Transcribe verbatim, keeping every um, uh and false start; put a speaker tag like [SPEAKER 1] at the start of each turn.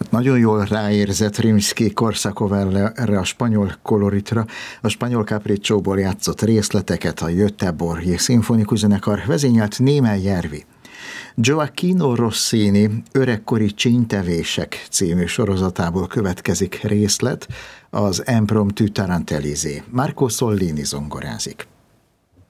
[SPEAKER 1] Nagyon jól ráérzett Rimszky-Korsakov erre a spanyol koloritra. A spanyol Capriccióból játszott részleteket a Göteborgi Szimfonikus Zenekar vezényelt Némel Järvi. Gioacchino Rossini Öregkori csínytevések című sorozatából következik részlet, az Impromptu Tarantelizé. Marco Sollini zongorázik.